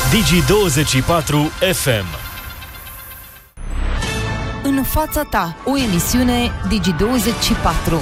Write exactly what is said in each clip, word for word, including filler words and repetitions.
Digi douăzeci și patru F M. În fața ta, o emisiune Digi douăzeci și patru.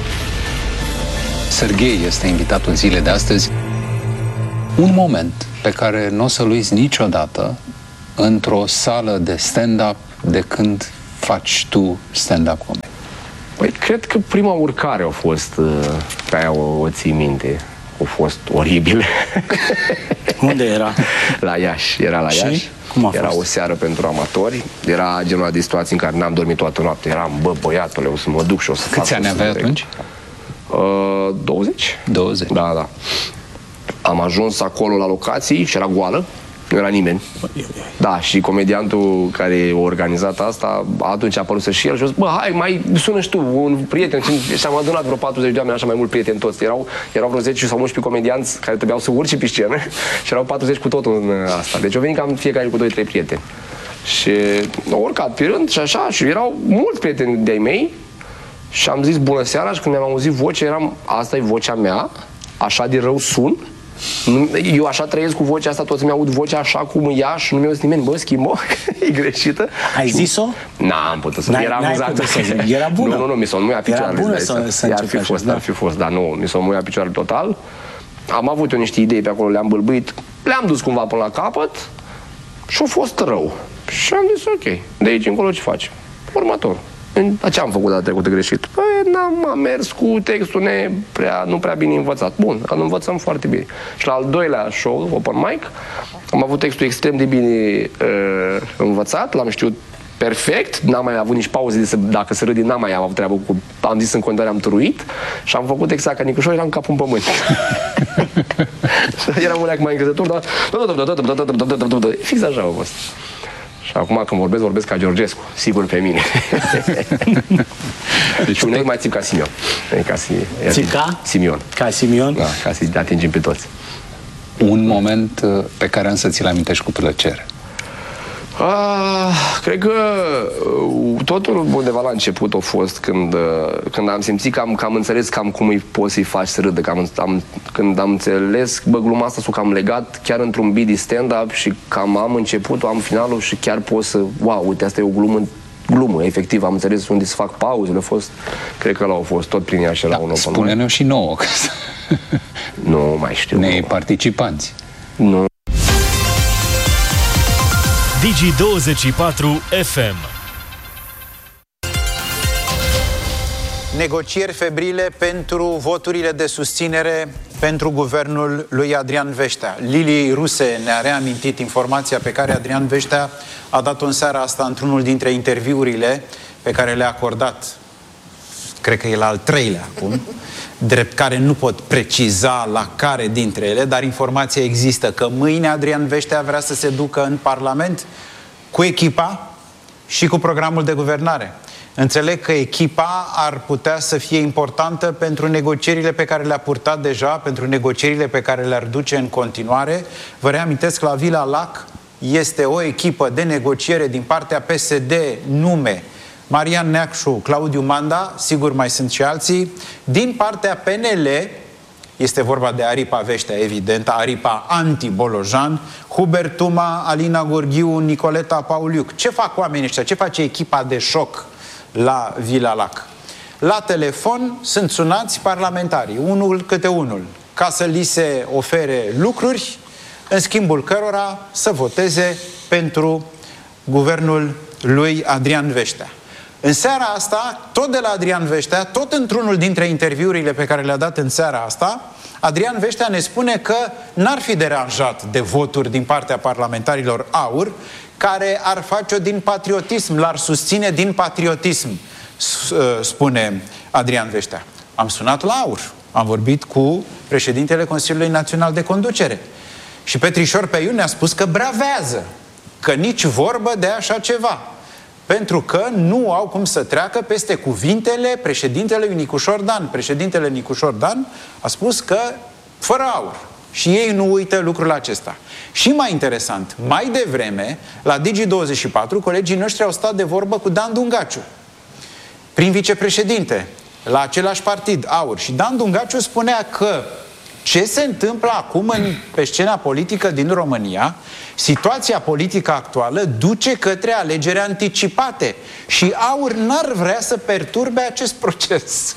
Serghei este invitatul zilei de astăzi. Un moment pe care nu o să-l uiți niciodată într-o sală de stand-up de când faci tu stand-up comedy. Păi, cred că prima urcare a fost, pe aia o, o ții minte, a fost oribil. Unde era? La Iași, era la Și? Iași. Cum a era fost? o seară pentru amatori, era genul de situații în care n-am dormit toată noaptea, eram, bă, băiatule, o să mă duc și o să fac... Câți ani aveai atunci? Uh, douăzeci. douăzeci. Da, da. Am ajuns acolo la locații și era goală, nu era nimeni. Da, și comediantul care a organizat asta, atunci a apărut și el și a zis, bă, hai, mai sună și tu, un prieten. Și am adunat vreo patruzeci de oameni, așa mai mult prieteni toți. Erau, erau vreo zece sau unsprezece comedianți care trebuiau să urce pe scenă și erau patruzeci cu totul în asta. Deci au venit cam fiecare cu doi trei prieteni. Și au urcat pe rând și așa, și erau mulți prieteni de-ai mei și am zis bună seara și când mi-am auzit vocea, eram, asta e vocea mea, așa de rău sun. Eu așa trăiesc cu vocea asta, toți mi-aud vocea așa cum ea și nu mi-a zis nimeni, bă, schimbo, e greșită. Ai zis-o? N-am putut să era amuzat. Era bună? Nu, nu, nu, mi s-o muia picioarele. Era bună să, să ar fi fost, ar fi fost, dar nu, mi s-o muia picioarele total. Am avut eu niște idei pe acolo, le-am bâlbâit, le-am dus cumva până la capăt și a fost rău. Și am zis, ok, de aici încolo ce faci? Următor. Ce am făcut data trecută greșit? Păi, n-am am mers cu textul ne prea, nu prea bine învățat. Bun, îl învățăm foarte bine. Și la al doilea show, open mic, am avut textul extrem de bine uh, învățat, l-am știut perfect, n-am mai avut nici pauze de să, dacă să râdi, n-am mai avut treabă cu, am zis în continuare, am turuit și am făcut exact ca Nicușor, eram capul în pământ. Eram un leac mai încrezător, dar fix așa a fost. Și acum când vorbesc, vorbesc ca Georgescu, sigur pe mine. Deci și unei mai țip ca Simion. Ca si, țip ca? Simion. Ca Simion? Da, ca să atingem pe toți. Un moment pe care însă ți-l amintești cu plăcere. Ah, cred că totul undeva la început a fost când, când am simțit că am, că am înțeles cam cum îi poți să-i faci să râdă. Că am, am, când am înțeles, bă, gluma asta s-o cam legat chiar într-un beat de stand-up și cam am începutul, am finalul și chiar pot să, wow, uite, asta e o glumă, glumă, efectiv, am înțeles unde să fac pauzele, a fost, cred că l-au fost tot prin ea și la un open. Spune-ne și nouă, că nu mai știu. Ne participanți. Nu. Digi douăzeci și patru F M. Negocieri febrile pentru voturile de susținere pentru guvernul lui Adrian Veștea. Lili Ruse ne-a reamintit informația pe care Adrian Veștea a dat-o în seara asta într-unul dintre interviurile pe care le-a acordat. Cred că e la al treilea acum, drept care nu pot preciza la care dintre ele, dar informația există că mâine Adrian Veștea vrea să se ducă în Parlament cu echipa și cu programul de guvernare. Înțeleg că echipa ar putea să fie importantă pentru negocierile pe care le-a purtat deja, pentru negocierile pe care le-ar duce în continuare. Vă reamintesc că la Vila Lac este o echipă de negociere din partea P S D, nume Marian Neacșu, Claudiu Manda, sigur mai sunt și alții. Din partea P N L este vorba de aripa Veștea, evident, aripa anti-Bolojan, Hubert Tuma, Alina Gorghiu, Nicoleta Pauliuc. Ce fac oamenii ăștia? Ce face echipa de șoc la Vila Lac? La telefon sunt sunați parlamentarii, unul câte unul, ca să li se ofere lucruri, în schimbul cărora să voteze pentru guvernul lui Adrian Veștea. În seara asta, tot de la Adrian Veștea, tot într-unul dintre interviurile pe care le-a dat în seara asta, Adrian Veștea ne spune că n-ar fi deranjat de voturi din partea parlamentarilor AUR, care ar face-o din patriotism, l-ar susține din patriotism, spune Adrian Veștea. Am sunat la AUR, am vorbit cu președintele Consiliului Național de Conducere și Petrișor Peiu ne-a spus că bravează, că nici vorbă de așa ceva, pentru că nu au cum să treacă peste cuvintele președintelui Nicușor Dan. Președintele Nicușor Dan a spus că fără AUR. Și ei nu uită lucrul acesta. Și mai interesant, mai devreme, la Digi douăzeci și patru, colegii noștri au stat de vorbă cu Dan Dungaciu, prin vicepreședinte, la același partid, AUR. Și Dan Dungaciu spunea că ce se întâmplă acum în, pe scena politică din România. Situația politică actuală duce către alegeri anticipate și AUR n-ar vrea să perturbe acest proces.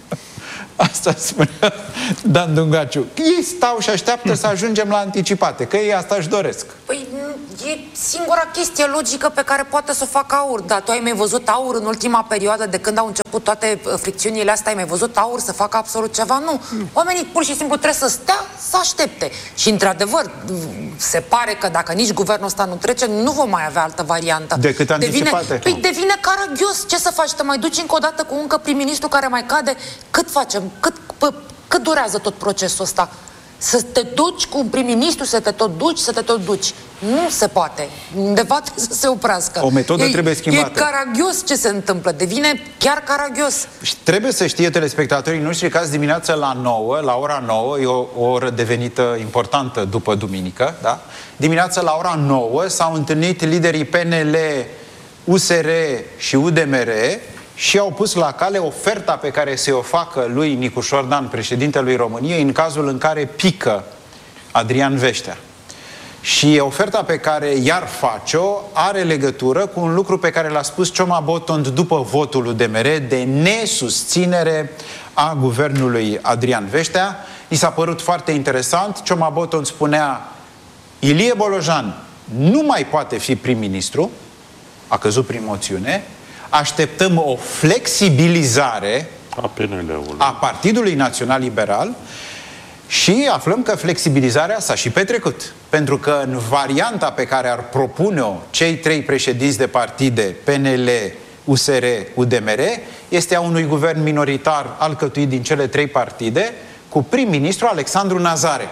Asta spunea Dan Dungaciu. Ei stau și așteaptă să ajungem la anticipate, că ei asta își doresc. Păi e singura chestie logică pe care poate să o facă AUR. Dar tu ai mai văzut AUR în ultima perioadă, de când au început toate fricțiunile astea, ai mai văzut AUR să facă absolut ceva? Nu. Oamenii pur și simplu trebuie să stea, să aștepte. Și într-adevăr, se pare că dacă nici guvernul ăsta nu trece, nu vom mai avea altă variantă. Decât anticipate. Devine, păi devine caragios. Ce să faci? Te mai duci încă o dată cu încă prim-ministru care mai cade? Cât facem? Cât, pă, cât durează tot procesul ăsta? Să te duci cu un prim-ministru, să te tot duci, să te tot duci. Nu se poate. Undeva trebuie să se oprească. O metodă e, trebuie schimbată. E caragios ce se întâmplă. Devine chiar caragios. Și trebuie să știe telespectatorii noștri că azi dimineața la nouă, la ora nouă, e o, o oră devenită importantă după duminică, da? Dimineața la ora nouă s-au întâlnit liderii P N L, U S R și U D M R și au pus la cale oferta pe care se o facă lui Nicușor Dan, președintelui României, în cazul în care pică Adrian Veștea. Și oferta pe care i-ar face-o are legătură cu un lucru pe care l-a spus Cioma Botond după votul U D M R de nesusținere a guvernului Adrian Veștea. I s-a părut foarte interesant. Cioma Botond spunea: Ilie Bolojan nu mai poate fi prim-ministru, a căzut prin moțiune. Așteptăm o flexibilizare a P N L-ului, a Partidului Național Liberal și aflăm că flexibilizarea s-a și petrecut. Pentru că în varianta pe care ar propune-o cei trei președinți de partide, P N L, U S R, U D M R, este a unui guvern minoritar alcătuit din cele trei partide, cu prim-ministru Alexandru Nazare,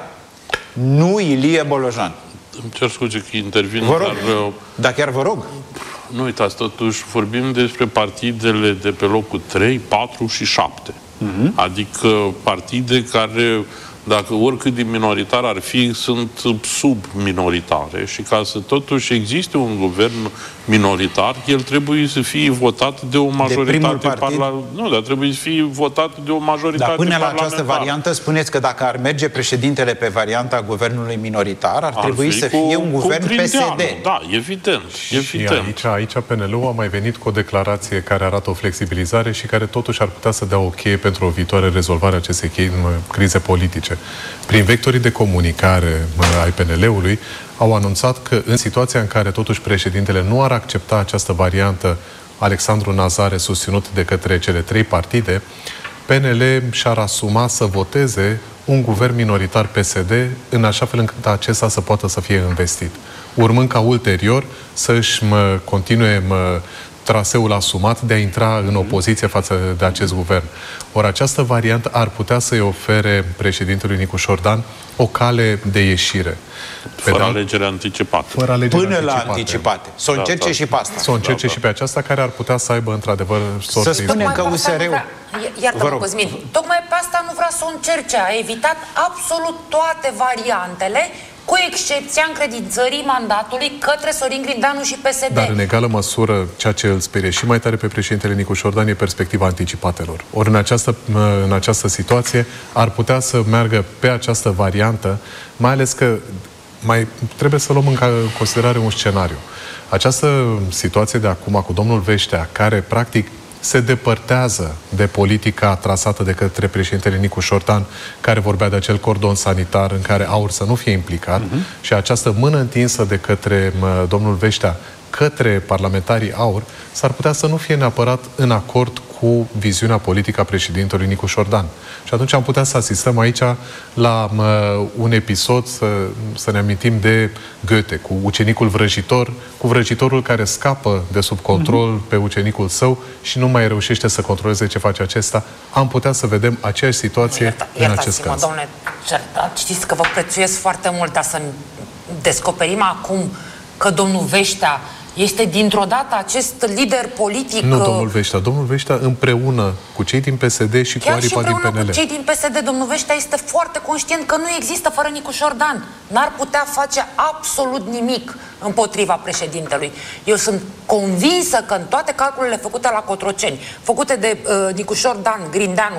nu Ilie Bolojan. Îmi cer scuze că intervin, vă rog, dar... dar chiar vă rog. Nu uitați, totuși vorbim despre partidele de pe locul trei, patru și șapte. Uh-huh. Adică partide care, dacă oricât de minoritar ar fi, sunt subminoritare și ca să totuși existe un guvern minoritar, el trebuie să fie votat de o majoritate parlamentară. Nu, dar trebuie să fie votat de o majoritate parlamentară. Dar până la această variantă spuneți că dacă ar merge președintele pe varianta guvernului minoritar, ar, ar trebui să fie cu, un guvern P S D. Da, evident. evident. Și aici, aici P N L-ul a mai venit cu o declarație care arată o flexibilizare și care totuși ar putea să dea o cheie pentru o viitoare rezolvare a acestei crize politice. Prin vectorii de comunicare ai P N L-ului au anunțat că în situația în care totuși președintele nu ar accepta această variantă, Alexandru Nazare, susținut de către cele trei partide, P N L și-ar asuma să voteze un guvern minoritar P S D în așa fel încât acesta să poată să fie investit. Urmând ca ulterior să își mă continue mă, traseul asumat de a intra în opoziție față de acest guvern. Ori această variantă ar putea să-i ofere președintelui Nicușor Dan o cale de ieșire. Fără de alegeri anticipate. Fără alegeri Până anticipate. la anticipate. Să o încerce da, da. și pe asta. Să o încerce da, da. și pe aceasta, care ar putea să aibă într-adevăr sorții. Să spunem că U S R-ul... Iartă-mă, Cosmin. Tocmai pe asta nu vrea să o încerce. A evitat absolut toate variantele, cu excepția încredințării mandatului către Sorin Grindeanu și P S D. Dar în egală măsură, ceea ce îl sperie și mai tare pe președintele Nicușor Dan e perspectiva anticipatelor. Ori în această, în această situație ar putea să meargă pe această variantă, mai ales că mai trebuie să luăm în considerare un scenariu. Această situație de acum cu domnul Veștea, care practic se depărtează de politica trasată de către președintele Nicușor Dan, care vorbea de acel cordon sanitar în care AUR să nu fie implicat, uh-huh. și această mână întinsă de către mă, domnul Veștea către parlamentarii AUR, s-ar putea să nu fie neapărat în acord cu viziunea politică a președintelui Nicușor Dan. Și atunci am putea să asistăm aici la mă, un episod, să, să ne amintim de Goethe, cu ucenicul vrăjitor, cu vrăjitorul care scapă de sub control mm-hmm. pe ucenicul său și nu mai reușește să controleze ce face acesta. Am putea să vedem aceeași situație Ierta, în acest caz. Domnule, știți că vă prețuiesc foarte mult, dar să descoperim acum că domnul Veștea este dintr-o dată acest lider politic... Nu, domnul Veștea. Domnul Veștea împreună cu cei din P S D și cu aripa din P N L. Chiar și cu cei din P S D, domnul Veștea este foarte conștient că nu există fără Nicușor Dan. N-ar putea face absolut nimic împotriva președintelui. Eu sunt convinsă că în toate calculele făcute la Cotroceni, făcute de uh, Nicușor Dan, Grindeanu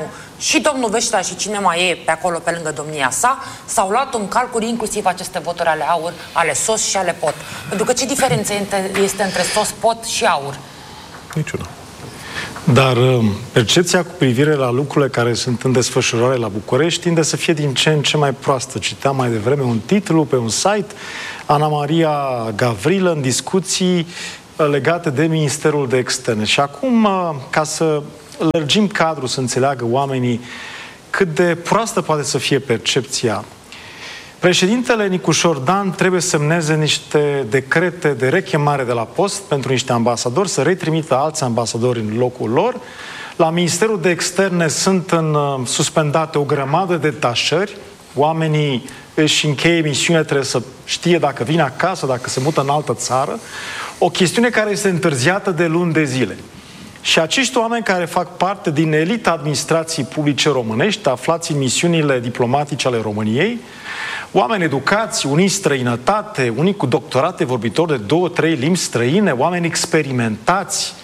și domnul Veștea și cine mai e pe acolo pe lângă domnia sa s-au luat în calcul inclusiv aceste voturi ale AUR, ale S O S și ale P O T. Pentru că ce diferență este între S O S, P O T și AUR? Niciuna. Dar percepția cu privire la lucrurile care sunt în desfășurare la București tinde să fie din ce în ce mai proastă. Citeam mai devreme un titlu pe un site, Ana Maria Gavrilă în discuții legate de Ministerul de Externe. Și acum, ca să lărgim cadrul, să înțeleagă oamenii cât de proastă poate să fie percepția, președintele Nicușor Dan trebuie să semneze niște decrete de rechemare de la post pentru niște ambasadori, să retrimită alți ambasadori în locul lor. La Ministerul de Externe sunt în, suspendate o grămadă de detașări. Oamenii își încheie misiunea, trebuie să știe dacă vine acasă, dacă se mută în altă țară. O chestiune care este întârziată de luni de zile. Și acești oameni care fac parte din elita administrației publice românești, aflați în misiunile diplomatice ale României, oameni educați, unii străinătate, unii cu doctorate vorbitori de două, trei limbi străine, oameni experimentați,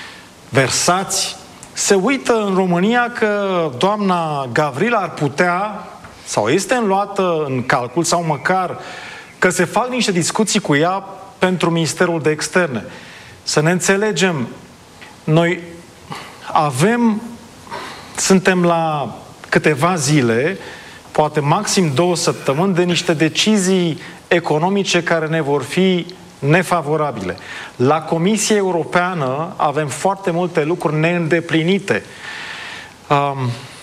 versați, se uită în România că doamna Gavrila ar putea, sau este înluată în calcul, sau măcar că se fac niște discuții cu ea pentru Ministerul de Externe. Să ne înțelegem, noi avem, suntem la câteva zile, poate maxim două săptămâni, de niște decizii economice care ne vor fi nefavorabile. La Comisia Europeană avem foarte multe lucruri neîndeplinite. Um,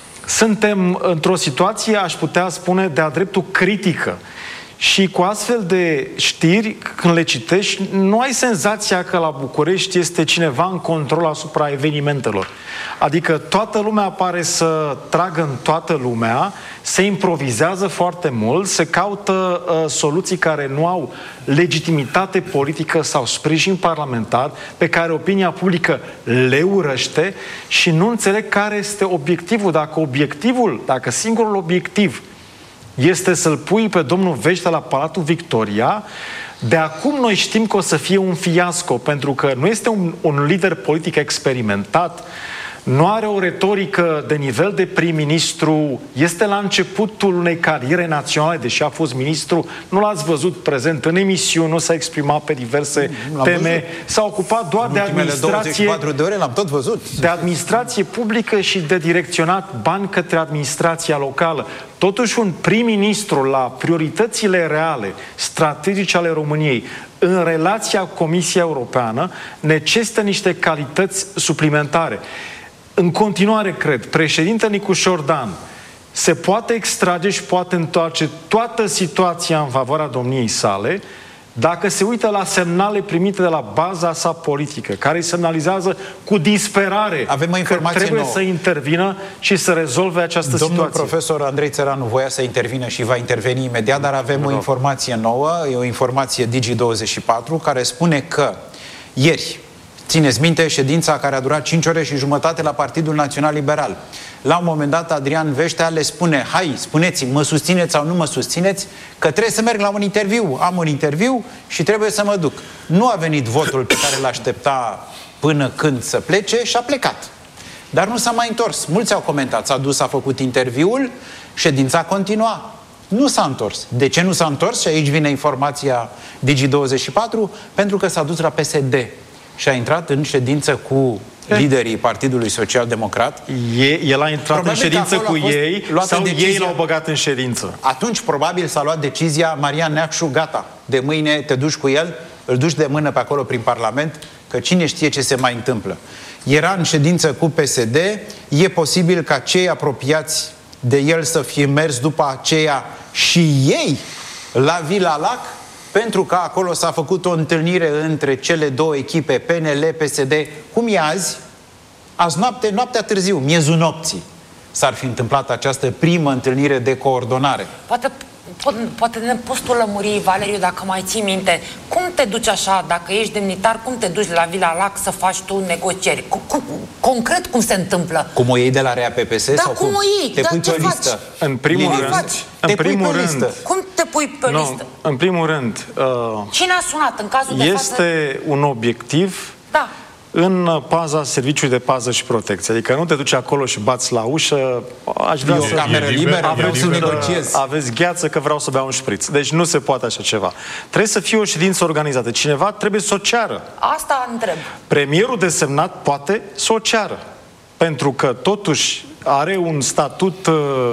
suntem într-o situație, aș putea spune, de-a dreptul critică. Și cu astfel de știri, când le citești, nu ai senzația că la București este cineva în control asupra evenimentelor. Adică toată lumea pare să tragă în toată lumea, se improvizează foarte mult, se caută uh, soluții care nu au legitimitate politică sau sprijin parlamentar, pe care opinia publică le urăște și nu înțeleg care este obiectivul. Dacă obiectivul, dacă singurul obiectiv este să-l pui pe domnul Veștea la Palatul Victoria, de acum noi știm că o să fie un fiasco, pentru că nu este un, un lider politic experimentat, nu are o retorică de nivel de prim-ministru, este la începutul unei cariere naționale, deși a fost ministru, nu l-ați văzut prezent în emisiuni, nu s-a exprimat pe diverse teme, s-a ocupat doar de administrație, douăzeci și patru de ore l-am tot văzut. De administrație publică și de direcționat bani către administrația locală. Totuși un prim-ministru la prioritățile reale, strategice ale României, în relația cu Comisia Europeană, necesită niște calități suplimentare. În continuare, cred, președintele Nicușor Dan se poate extrage și poate întoarce toată situația în favoarea domniei sale dacă se uită la semnale primite de la baza sa politică, care îi semnalizează cu disperare Avem o informație că trebuie nouă. să intervină și să rezolve această Domnul situație. Domnul profesor Andrei Țăranu voia să intervină și va interveni imediat, dar avem o informație nouă, e o informație Digi douăzeci și patru, care spune că ieri, țineți minte, ședința care a durat cinci ore și jumătate la Partidul Național Liberal. La un moment dat, Adrian Veștea le spune: hai, spuneți-mi, mă susțineți sau nu mă susțineți, că trebuie să merg la un interviu. Am un interviu și trebuie să mă duc. Nu a venit votul pe care l-aștepta până când să plece și a plecat. Dar nu s-a mai întors. Mulți au comentat, s-a dus, a făcut interviul, ședința continua. Nu s-a întors. De ce nu s-a întors? Și aici vine informația Digi douăzeci și patru, pentru că s-a dus la P S D și a intrat în ședință cu liderii Partidului Social Democrat. E, el a intrat probabil în ședință cu ei sau decizia, ei l-au băgat în ședință? Atunci probabil s-a luat decizia: Marian Neacșu, gata, de mâine te duci cu el, îl duci de mână pe acolo prin Parlament, că cine știe ce se mai întâmplă. Era în ședință cu P S D, e posibil ca cei apropiați de el să fie mers după aceea și ei la Vila Lac, pentru că acolo s-a făcut o întâlnire între cele două echipe, P N L, P S D. Cum e azi? Azi noapte, noaptea târziu, miezul nopții, s-ar fi întâmplat această primă întâlnire de coordonare. Poate, po poate ne poți tu lămuri, Valeriu, dacă mai ții minte, cum te duci așa, dacă ești demnitar, cum te duci la Vila Lac să faci tu negocieri? Cu, cu, concret cum se întâmplă? Cum o iei de la Rea P P S? Da, sau cum o iei? Te da, pui ce pe o faci? listă? În primul Cum rând, faci? în te primul pui pe rând, listă. Cum te pui pe no, listă? în primul rând, uh, cine a sunat în cazul de față? este un obiectiv Da. în paza serviciului de pază și protecție. Adică nu te duci acolo și bați la ușă, aș vrea să... cameră liberă, aveți, să negociez. aveți gheață că vreau să beau un șpriț. Deci nu se poate așa ceva. Trebuie să fie o ședință organizată. Cineva trebuie să o ceară. Asta întreb. Premierul desemnat poate să o ceară. Pentru că totuși are un statut,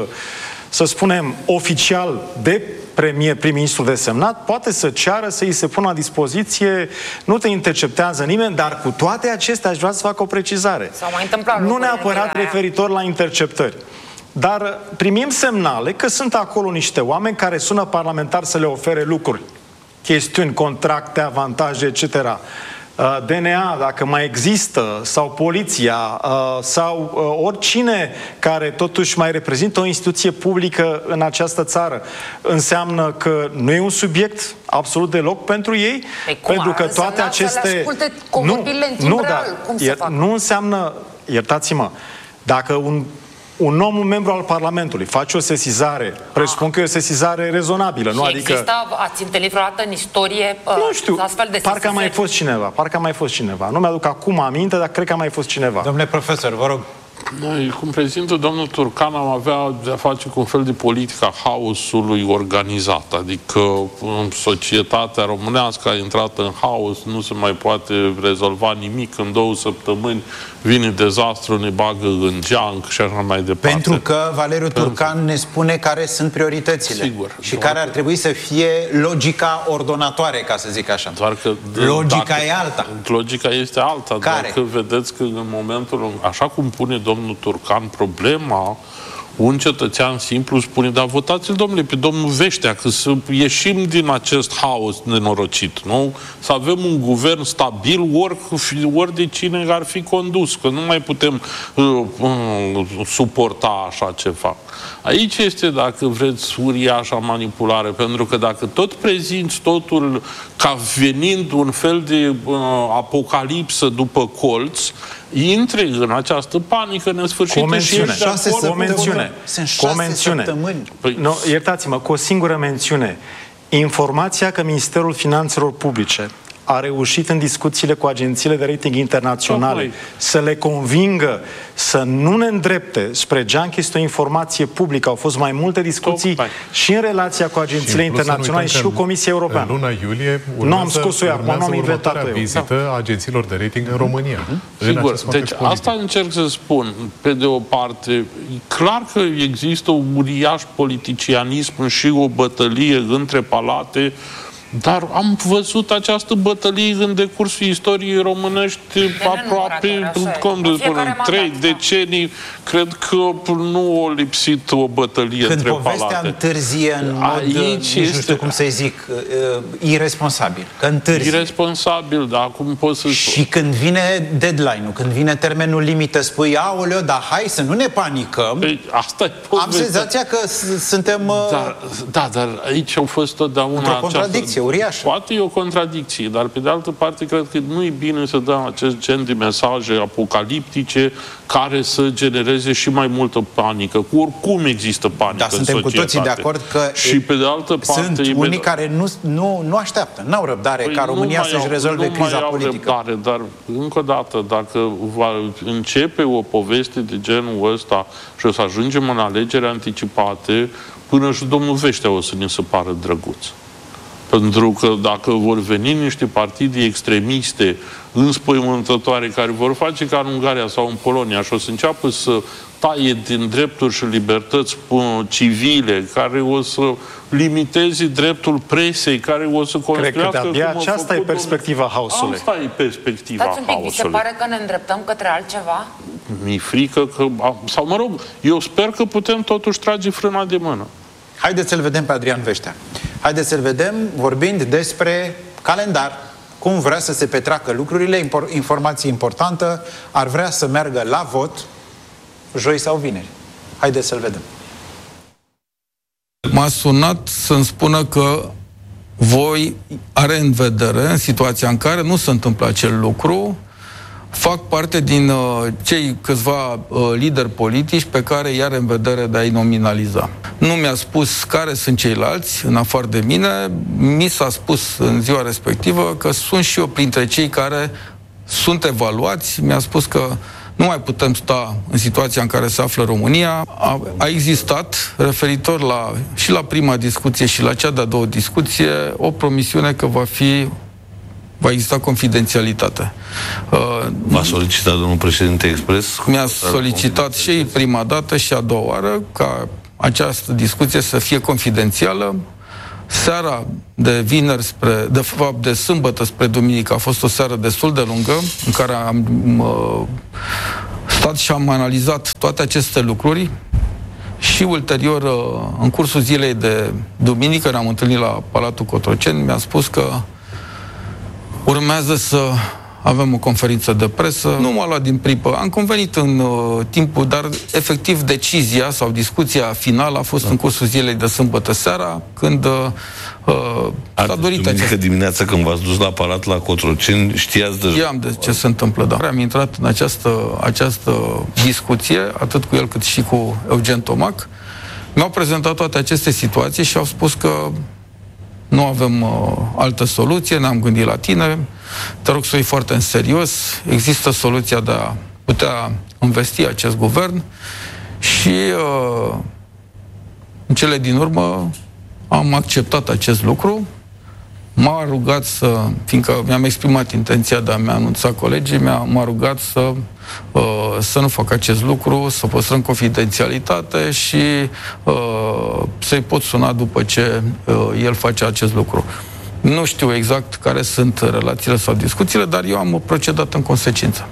să spunem, oficial de premier, prim-ministru desemnat, poate să ceară să îi se pună la dispoziție, nu te interceptează nimeni, dar cu toate acestea aș vrea să fac o precizare. S-au mai întâmplat nu lucruri neapărat referitor la interceptări. Dar primim semnale că sunt acolo niște oameni care sună parlamentari să le ofere lucruri, chestiuni, contracte, avantaje, et cetera. D N A, dacă mai există, sau poliția, sau oricine care totuși mai reprezintă o instituție publică în această țară, înseamnă că nu e un subiect absolut deloc pentru ei, Ei, cum pentru că toate aceste... Nu, nu, dar nu înseamnă, iertați-mă, dacă un un om, un membru al Parlamentului, face o sesizare, presupun că e o sesizare rezonabilă, nu? Adică... există, ați întâlnit vreodată în istorie nu știu, astfel de parcă a mai fost cineva, parcă a mai fost cineva. Nu mi-aduc acum aminte, dar cred că a mai fost cineva. Domnule profesor, vă rog. Noi, cum prezintă domnul Turcan, am avea de-a face cu un fel de politica haosului organizat. Adică în societatea românească a intrat în haos, nu se mai poate rezolva nimic, în două săptămâni vine dezastru, ne bagă în geanc și așa mai departe. Pentru că Valeriu Turcan ne spune care sunt prioritățile. Sigur. Și care ar trebui să fie logica ordonatoare, ca să zic așa. Doar că logica dacă, e alta. Logica este alta. Care? Dacă vedeți că în momentul, așa cum pune domnul Turcan problema, un cetățean simplu spune, dar votați-l, domnule, pe domnul Veștea, că să ieșim din acest haos nenorocit, nu? Să avem un guvern stabil, ori, ori de cine ar fi condus, că nu mai putem uh, uh, suporta așa ceva. Aici este, dacă vreți, uriașa manipulare, pentru că dacă tot prezinți totul ca venind un fel de uh, apocalipsă după colț, intre în această panică nesfârșită. Cu o mențiune. Și ești de acord. Cu o mențiune. Sunt cu o șase mențiune. săptămâni. Păi... No, iertați-mă, cu o singură mențiune. Informația că Ministerul Finanțelor Publice a reușit în discuțiile cu agențiile de rating internaționale Tocmai. să le convingă să nu ne îndrepte spre geanch, este o informație publică. Au fost mai multe discuții Tocmai. și în relația cu agențiile și internaționale și cu Comisia Europeană. În luna iulie nu am scos-o eu acum, nu am inventat eu. vizită a agențiilor de rating în România. Mm-hmm. Sigur, deci asta încerc să spun. Pe de o parte, e clar că există un uriaș politicianism și o bătălie între palate, dar am văzut această bătălie în decursul istoriei românești de aproape până trei decenii. Cred că nu a lipsit o bătălie Când între palate. Când povestea întârzie în mod, aici nici este... nu știu cum să-i zic, uh, irresponsabil. Că întârzie. Irresponsabil, dar acum pot să... Și când vine deadline-ul, când vine termenul limită, spui, aoleo, dar hai să nu ne panicăm. Păi, asta am senzația că suntem... Uh... Dar, da, dar aici au fost totdeauna... Într-o contradicție uriașă. Poate e o contradicție, dar pe de altă parte cred că nu e bine să dăm acest gen de mesaje apocaliptice care să genereze și mai multă panică. Cu oricum există panică da, în suntem societate. cu toții de acord că și pe de altă parte sunt unii care nu, nu, nu așteaptă, n-au răbdare păi ca România să-și rezolve nu criza mai politică. Răbdare, dar încă o dată, dacă va începe o poveste de genul ăsta și o să ajungem în alegeri anticipate, până și domnul Veștea o să ne se pară drăguț. Pentru că dacă vor veni niște partide extremiste înspăimântătoare care vor face ca în Ungaria sau în Polonia și o să înceapă să taie din drepturi și libertăți civile, care o să limiteze dreptul presei, care o să construiască... Cred că de-abia aceasta e perspectiva haosului. Asta e perspectiva haosului. Stați un pic, vi se pare că ne îndreptăm către altceva? Mi-e frică că... Sau mă rog, eu sper că putem totuși trage frâna de mână. Haideți să-l vedem pe Adrian Veștea. Haideți să-l vedem vorbind despre calendar. Cum vrea să se petreacă lucrurile, informație importantă, ar vrea să meargă la vot joi sau vineri. Haideți să-l vedem. M-a sunat să-mi spună că voi are în vedere, în situația în care nu se întâmplă acel lucru, fac parte din uh, cei câțiva uh, lideri politici pe care i are în vedere de a-i nominaliza. Nu mi-a spus care sunt ceilalți, în afară de mine. Mi s-a spus în ziua respectivă că sunt și eu printre cei care sunt evaluați. Mi-a spus că nu mai putem sta în situația în care se află România. A, a existat, referitor la, și la prima discuție și la cea de-a doua discuție, o promisiune că va fi va exista confidențialitate. V-a solicitat domnul președinte expres? Mi-a solicitat și prima dată și a doua oară ca această discuție să fie confidențială. Seara de vineri spre, de fapt de sâmbătă spre duminică a fost o seară destul de lungă în care am uh, stat și am analizat toate aceste lucruri și ulterior, uh, în cursul zilei de duminică, ne-am întâlnit la Palatul Cotroceni, mi-a spus că urmează să avem o conferință de presă. Nu m-a luat din pripă. Am convenit în uh, timpul, dar efectiv decizia sau discuția finală a fost da. în cursul zilei de sâmbătă seara, când uh, s-a dorit acest... dimineața când v-ați dus la Palat la Cotroceni, știați deja? Știam de ce se întâmplă, dar am intrat în această, această discuție, atât cu el cât și cu Eugen Tomac. Mi-au prezentat toate aceste situații și au spus că nu avem uh, altă soluție, ne-am gândit la tine, te rog să o iei foarte în serios, există soluția de a putea investi acest guvern și uh, în cele din urmă am acceptat acest lucru. M-a rugat să, fiindcă mi-am exprimat intenția de a-mi anunța colegii, mi-a, m-a rugat să, uh, să nu fac acest lucru, să păstrăm confidențialitate și uh, să-i pot suna după ce uh, el face acest lucru. Nu știu exact care sunt relațiile sau discuțiile, dar eu am procedat în consecință.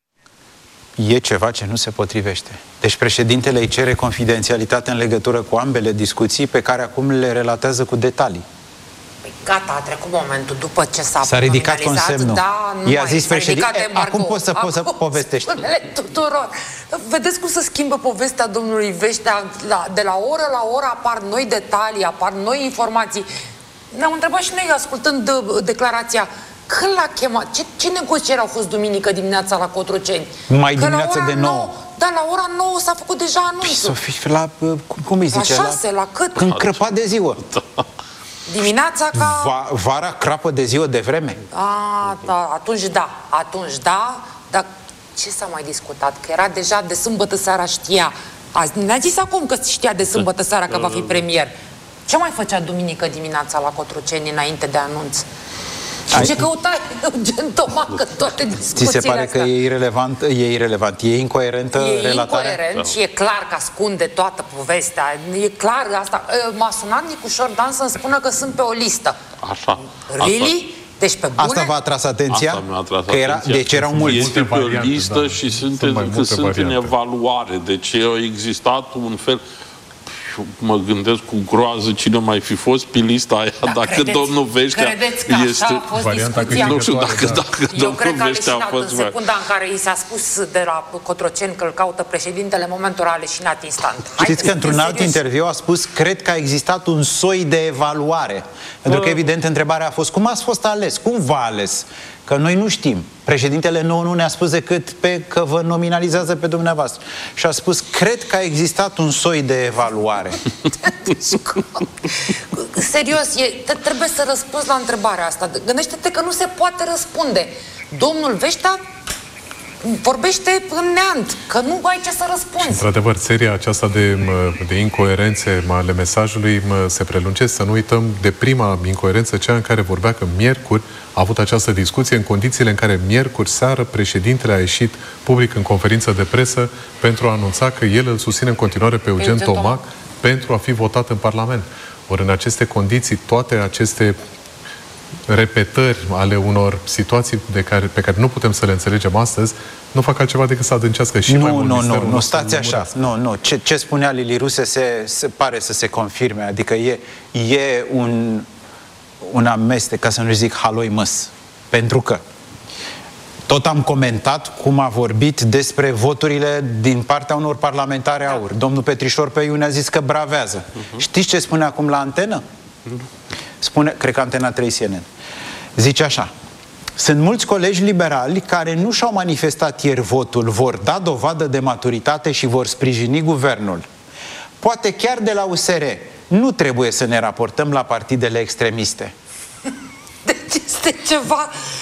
E ceva ce nu se potrivește. Deci președintele îi cere confidențialitate în legătură cu ambele discuții pe care acum le relatează cu detalii. Gata, a trecut momentul după ce s-a S-a ridicat consemnul. Da, nu I-a mai, zis președinte, acum poți să, poți să povestești. Tuturor. Vedeți cum se schimbă povestea domnului Veștea? La, de la oră la oră apar noi detalii, apar noi informații. Ne-am întrebat și noi, ascultând declarația, când l-a chemat? Ce, ce negocieri au fost duminică dimineața la Cotroceni? Mai dimineața de nouă. Da, la ora nouă s-a făcut deja anunțul. Să fii la, cum îi zice? La șase, la, la cât? Când crăpa de ziua. Dimineața ca... Va, vara crapă de ziua de vreme? A, da, atunci da, atunci da, dar ce s-a mai discutat? Că era deja de sâmbătă seara, știa. Azi ne-a zis acum că știa de sâmbătă seara că va fi premier. Ce mai făcea duminică dimineața la Cotroceni înainte de anunț? Și ce căutai Eugen Tomac în toate discuțiile Ți se pare astea? că e irelevant, e irelevant, e incoerentă e relatarea? E incoerent și e clar că ascunde toată povestea. E clar asta. M-a sunat Nicușor Dan să-mi spună că sunt pe o listă. Așa. Really? Deci pe bune? Asta v-a atras atenția? Asta mi-a atras că era, atenția. Deci erau mulți. Este pe variante, listă da. și sunt, sunt, în, că sunt în evaluare. Deci a existat un fel... Mă gândesc cu groază cine mai fi fost pe lista aia, da, dacă credeți, domnul Veștea credeți că este... așa a fost discuția? Nu știu dacă, da. dacă Eu domnul cred că a Veștea a leșinat fost... în secunda în care i s-a spus de la Cotroceni că îl caută președintele, în momentul ăla a leșinat instant. Știți că într-un alt interviu a spus, cred că a existat un soi de evaluare. Pentru că, evident, întrebarea a fost, cum ați fost ales? Cum v-a ales? Că noi nu știm. Președintele nou nu ne-a spus decât pe că vă nominalizează pe dumneavoastră. Și a spus, cred că a existat un soi de evaluare. Serios, e, trebuie să răspunzi la întrebarea asta. Gândește-te că nu se poate răspunde. Domnul Veștea vorbește în neant, că nu ai ce să răspunzi. Într-adevăr, seria aceasta de, de incoerențe ale mesajului se prelungește. Să nu uităm de prima incoerență, cea în care vorbea că miercuri a avut această discuție în condițiile în care miercuri seară președintele a ieșit public în conferință de presă pentru a anunța că el îl susține în continuare pe Eugen Tomac pentru a fi votat în Parlament. Ori în aceste condiții, toate aceste repetări ale unor situații de care, pe care nu putem să le înțelegem astăzi, nu fac altceva decât să adâncească și nu, mai mult nu, misterul. Nu, nu, stați așa. Nu, nu. Ce, ce spunea Lili Ruse se, se pare să se confirme. Adică e, e un, un amestec, ca să nu zic haloi măs. Pentru că tot am comentat cum a vorbit despre voturile din partea unor parlamentari aur. Domnul Petrișor Peiu ne-a zis că bravează. Uh-huh. Știți ce spune acum la antenă? Uh-huh. Spune, cred că Antena trei C N N. Zice așa: sunt mulți colegi liberali care nu și-au manifestat ieri votul, vor da dovadă de maturitate și vor sprijini guvernul. Poate chiar de la U S R. Nu trebuie să ne raportăm la partidele extremiste. Deci este ceva...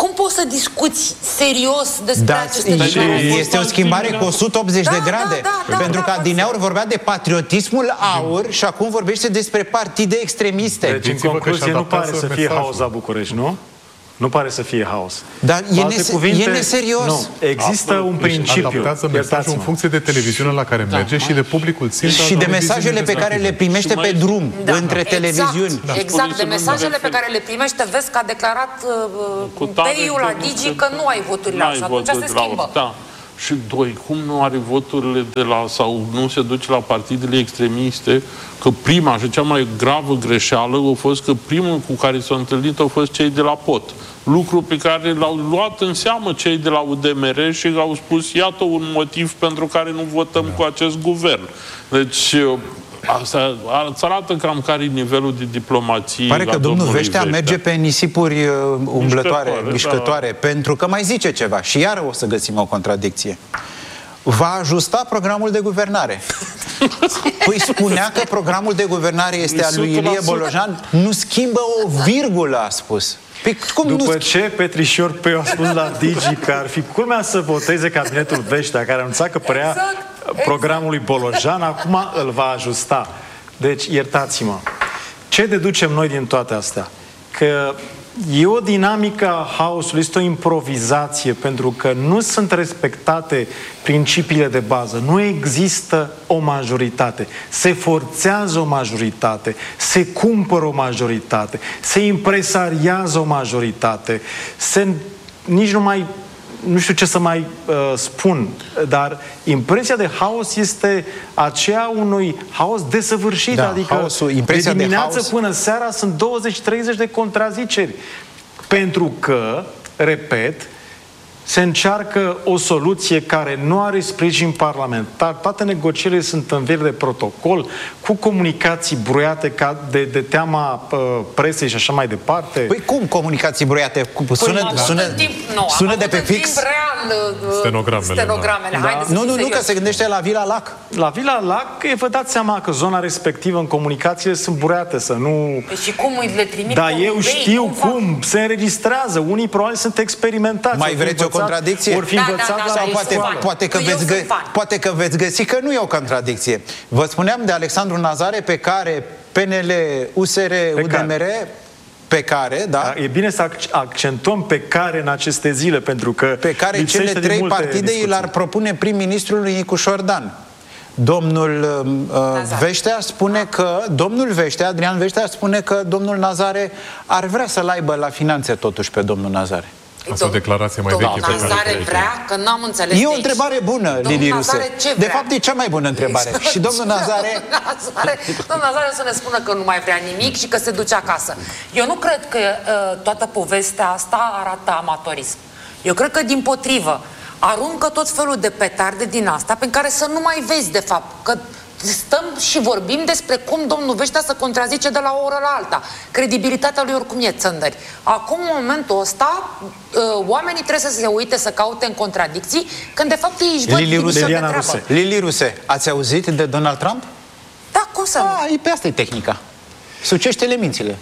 cum poți să discuți serios despre Da, aceste și lucruri? este o schimbare cu o sută optzeci Da, de da, grade. da, da, pentru da, că adineauri vorbea de patriotismul aur și acum vorbește despre partide extremiste. Deci, în concluzie, nu pare să fie haos la București, nu? Nu pare să fie haos. Dar e, nese- cuvinte, e neserios. Nu. Există Absolut. un principiu. Adaptează mesajul în funcție de televiziune la care merge și de publicul țintă. Și de mesajele pe care le primește pe drum, Da. între Exact, televiziuni. Exact, de mesajele pe care le primește, vezi că a declarat uh, Peiul la Digi că nu ai voturile N-ai și atunci se voturi la- schimbă. Da. Și doi, cum nu are voturile de la, sau nu se duce la partidele extremiste, că prima și cea mai gravă greșeală a fost că primul cu care s-a întâlnit au fost cei de la P O T. Lucru pe care l-au luat în seamă cei de la U D M R și au spus, iată un motiv pentru care nu votăm da. cu acest guvern. Deci, asta îți arată cam care e nivelul de diplomație. Pare că domnul Veștea Veștea merge pe nisipuri uh, umblătoare, Mișcătoare, mișcătoare, da. pentru că mai zice ceva și iară o să găsim o contradicție. Va ajusta programul de guvernare. Păi spunea că programul de guvernare este al lui Ilie Bolojan, nu schimbă o virgulă, a spus. Păi, cum După nu... ce Petrișor Peu a spus la Digi că ar fi culmea să voteze cabinetul Veștea, care anunța că părea Exact, programul lui Bolojan, acum îl va ajusta. Deci, iertați-mă. Ce deducem noi din toate astea? Că e o dinamică a haosului, este o improvizație, pentru că nu sunt respectate principiile de bază. Nu există o majoritate. Se forțează o majoritate, se cumpără o majoritate, se impresariază o majoritate, se nici nu mai... nu știu ce să mai uh, spun, dar impresia de haos este aceea unui haos desăvârșit, Da, adică haosul, impresia de de dimineață haos. până seara sunt douăzeci treizeci de contraziceri. Pentru că, repet, se încearcă o soluție care nu are sprijin parlamentar, toate negocierile sunt în verde de protocol, cu comunicații bruiate ca de, de teama uh, presei și așa mai departe. Păi cum comunicații broiate? Cum- Sună, Păi, sună, în timp, nu, sună am de pe avut în fix? timp real uh, Stenogramele, stenogramele. da. Haideți să Nu, fim nu, nu, serioși. că se gândește la Vila Lac. La Vila Lac, e, vă dați seama că zona respectivă în comunicațiile sunt bruiate, să nu... Păi și cum le trimit? Da, pe eu eBay? știu fac? cum, se înregistrează, unii probabil sunt experimentați. Mai ori fi vreți o învățat- contradicție? Ori fi Da, da, învățat da, la da, Sau eu poate, sunt fan. poate, că Eu veți sunt gă, fan. poate că veți găsi că nu e o contradicție. Vă spuneam de Alexandru Nazare, pe care P N L, U S R, U D M R, pe care, da, Da, e bine să ac- accentuăm pe care în aceste zile, pentru că pe care lipsește cele din trei multe partide discuții. îi l-ar propune prim-ministrul Nicu Șordan. Domnul uh, Veștea spune că, domnul Veștea, Adrian Veștea spune că domnul Nazare ar vrea să-l aibă la finanțe totuși pe domnul Nazare. Asta e o declarație mai Domnul veche pe care Nazare o vrea, că n-am înțeles E de o aici. întrebare bună, Domnul Lili Nazare Ruse. ce De vrea? fapt, e cea mai bună întrebare. Exact. Și domnul Nazare... Domnul Nazare, domnul Nazare o să ne spună că nu mai vrea nimic și că se duce acasă. Eu nu cred că uh, toată povestea asta arată amatorism. Eu cred că, dimpotrivă, aruncă tot felul de petarde din asta pe care să nu mai vezi, de fapt, că stăm și vorbim despre cum domnul Veștea să contrazice de la o oră la alta. Credibilitatea lui oricum e țândări. Acum, în momentul ăsta, uh, oamenii trebuie să se uite să caute în contradicții, când de fapt ei își văd Lili Ruse. de Liliana treabă. Ruse. Lili Ruse, ați auzit de Donald Trump? Da, cum să nu? A, e pe asta e tehnica. Sucește-le mințile.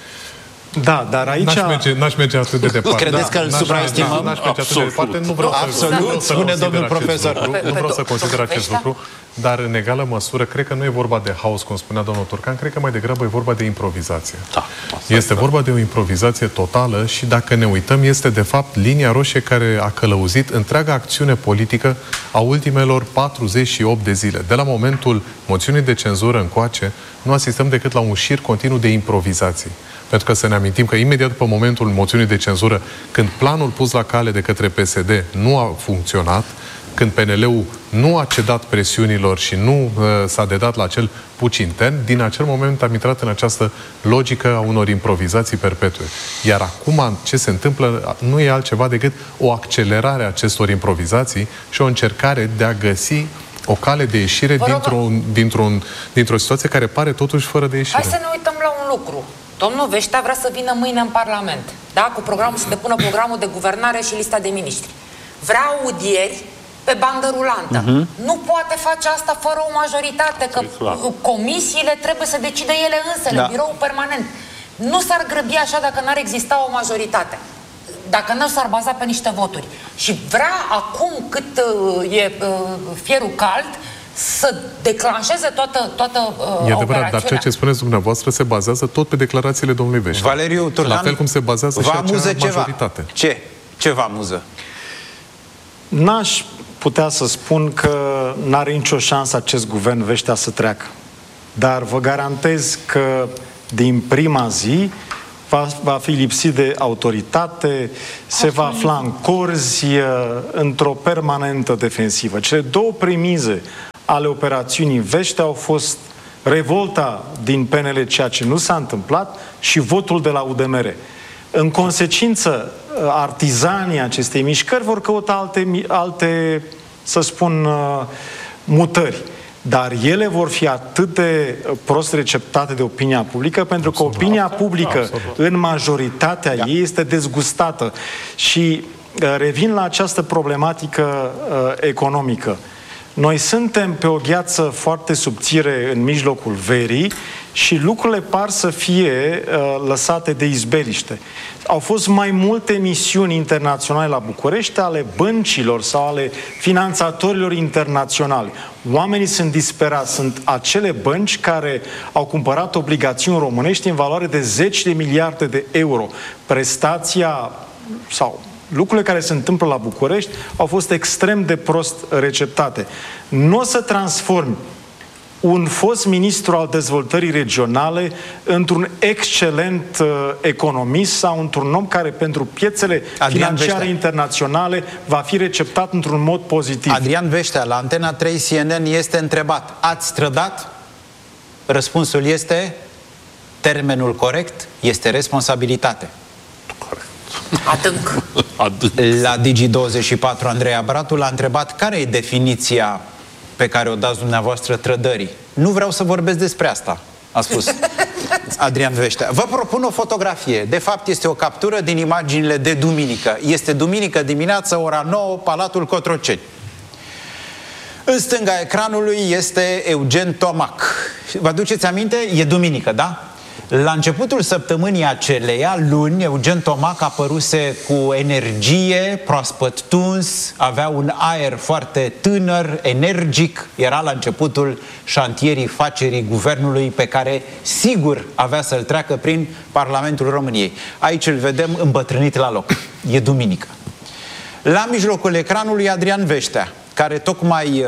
Da, dar aici... N-aș merge, n-aș merge atât de departe. Credeți că îl N-aș- supraestimăm? N-aș merge atât de departe. Nu vreau să, Absolut, nu vreau să spune consider domnul acest profesor. lucru, Pe- Nu pe vreau să do- consider domnul acest Veștea? lucru, dar în egală măsură, cred că nu e vorba de haos, cum spunea domnul Turcan, cred că mai degrabă e vorba de improvizație. Da, Este vorba de o improvizație totală și dacă ne uităm, este de fapt linia roșie care a călăuzit întreaga acțiune politică a ultimelor patruzeci și opt de zile. De la momentul moțiunii de cenzură încoace, nu asistăm decât la un șir continuu de improvizații. Pentru că să ne amintim că imediat după momentul moțiunii de cenzură, când planul pus la cale de către P S D nu a funcționat, când P N L-ul nu a cedat presiunilor și nu uh, s-a dedat la acel puci intern, din acel moment am intrat în această logică a unor improvizații perpetue. Iar acum ce se întâmplă nu e altceva decât o accelerare a acestor improvizații și o încercare de a găsi o cale de ieșire dintr-o, dintr-o, dintr-o situație care pare totuși fără de ieșire. Hai să ne uităm la un lucru. Domnul Veștea vrea să vină mâine în Parlament, da? Cu programul, să depună programul de guvernare și lista de miniștri. Vrea audieri pe bandă rulantă. Uh-huh. Nu poate face asta fără o majoritate, că comisiile trebuie să decide ele însele, da. Birou permanent. Nu s-ar grăbi așa dacă n-ar exista o majoritate. dacă nu s-ar baza pe niște voturi. Și vrea acum cât uh, e uh, fierul cald să declanșeze toată, toată uh, E adevărat, dar ceea ce spuneți dumneavoastră se bazează tot pe declarațiile domnului Veștea. Valeriu Turdan, la fel cum se bazează și acea majoritate. Ce? Ce vă amuză? N-aș putea să spun că n-are nicio șansă acest guvern Veștea să treacă. Dar vă garantez că din prima zi va, va fi lipsit de autoritate, se va afla în corzi, într-o permanentă defensivă. Cele două premize ale operațiunii Veștea au fost revolta din P N L, ceea ce nu s-a întâmplat, și votul de la U D M R. În consecință, artizanii acestei mișcări vor căuta alte, alte să spun, mutări. Dar ele vor fi atât de prost receptate de opinia publică, pentru că opinia publică, în majoritatea ei, este dezgustată. Și revin la această problematică economică. Noi suntem pe o gheață foarte subțire în mijlocul verii și lucrurile par să fie uh, lăsate de izbeliște. Au fost mai multe misiuni internaționale la București ale băncilor sau ale finanțatorilor internaționali. Oamenii sunt disperați. Sunt acele bănci care au cumpărat obligațiuni românești în valoare de zeci de miliarde de euro. Prestația sau lucrurile care se întâmplă la București au fost extrem de prost receptate. Nu o să transformi un fost ministru al dezvoltării regionale într-un excelent uh, economist sau într-un om care pentru piețele Adrian financiare Veștea. internaționale va fi receptat într-un mod pozitiv. Adrian Veștea, la Antena trei C N N, este întrebat: ați trădat? Răspunsul este: termenul corect este responsabilitate. Adânc. Adânc. La Digi douăzeci și patru, Andreea Bratu l-a întrebat care e definiția pe care o dați dumneavoastră trădării. Nu vreau să vorbesc despre asta, a spus Adrian Veștea. Vă propun o fotografie. De fapt, este o captură din imaginile de duminică. Este duminică dimineață, ora nouă, Palatul Cotroceni. În stânga ecranului este Eugen Tomac. Vă aduceți aminte? E duminică, da? La începutul săptămânii aceleia, luni, Eugen Tomac apăruse cu energie, proaspăt tuns, avea un aer foarte tânăr, energic, era la începutul șantierii facerii guvernului pe care sigur avea să-l treacă prin Parlamentul României. Aici îl vedem îmbătrânit la loc. E duminică. La mijlocul ecranului Adrian Veștea, care tocmai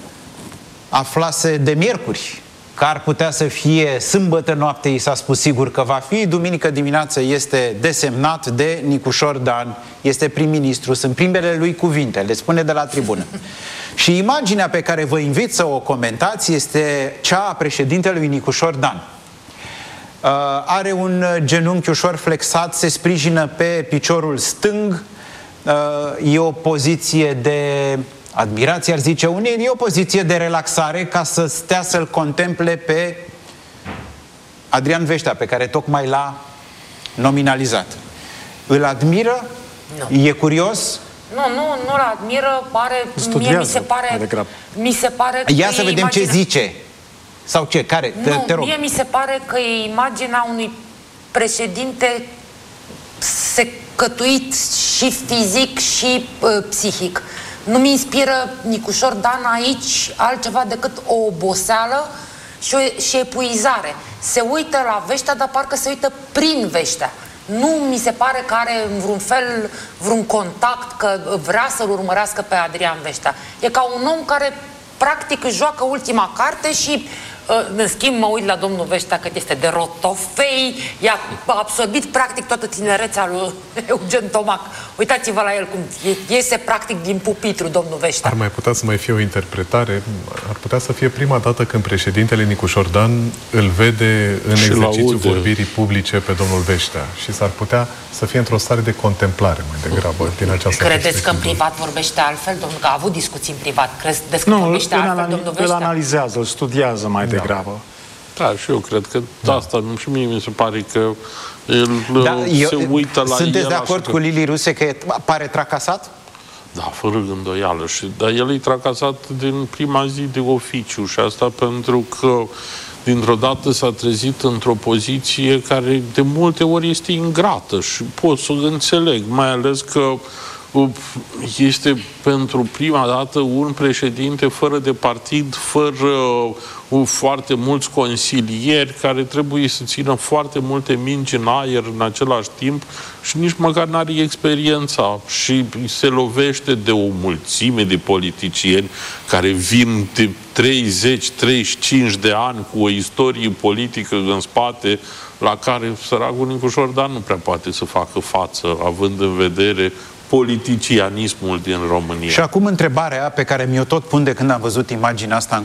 aflase de miercuri că ar putea să fie sâmbătă noapte, i s-a spus sigur că va fi, duminică dimineață este desemnat de Nicușor Dan, este prim-ministru, sunt primele lui cuvinte, le spune de la tribună. Și imaginea pe care vă invit să o comentați este cea a președintelui Nicușor Dan. Uh, are un genunchi ușor flexat, se sprijină pe piciorul stâng, uh, e o poziție de admirație, ar zice unii, e o poziție de relaxare ca să stea să-l contemple pe Adrian Veștea, pe care tocmai l-a nominalizat. Îl admiră? Nu. E curios? Nu, nu, nu-l admiră, pare, mie mi se pare, mi se pare că ia să vedem imaginea... ce zice. Sau ce? Care? Te, nu, te rog. mie mi se pare că e imaginea unui președinte secătuit și fizic și uh, psihic. Nu mi inspiră Nicușor Dan aici altceva decât o oboseală și, o, și epuizare. Se uită la Veștea, dar parcă se uită prin Veștea. Nu mi se pare că are în vreun fel vreun contact, că vrea să-l urmărească pe Adrian Veștea. E ca un om care practic își joacă ultima carte și în schimb mă uit la domnul Veștea că este de rotofei, i-a absorbit practic toată tinerețea lui Eugen Tomac. Uitați-vă la el cum iese practic din pupitru domnul Veștea. Ar mai putea să mai fie o interpretare, ar putea să fie prima dată când președintele Nicușor Dan îl vede în și exercițiul vorbirii publice pe domnul Veștea și s-ar putea să fie într-o stare de contemplare mai degrabă din această Credeți că în privat vorbește altfel, domnul, că a avut discuții în privat? Credeți că nu, vorbește altfel, anali- domnul Veștea? îl analizează, îl studiază mai da. degrabă. Da, și eu cred că da. asta, și mie mi se pare că el da, se eu, uită la sunteți el de acord așa cu Lili Ruse că pare tracasat? Da, fără îndoială. Și, dar el e tracasat din prima zi de oficiu și asta pentru că dintr-o dată s-a trezit într-o poziție care de multe ori este ingrată și pot să o înțeleg, mai ales că este pentru prima dată un președinte fără de partid, fără uh, foarte mulți consilieri, care trebuie să țină foarte multe mingi în aer în același timp și nici măcar n-are experiența și se lovește de o mulțime de politicieni care vin de treizeci treizeci și cinci de ani cu o istorie politică în spate, la care săracul Nicu Șordan nu prea poate să facă față, având în vedere politicianismul din România. Și acum întrebarea pe care mi-o tot pun de când am văzut imaginea asta în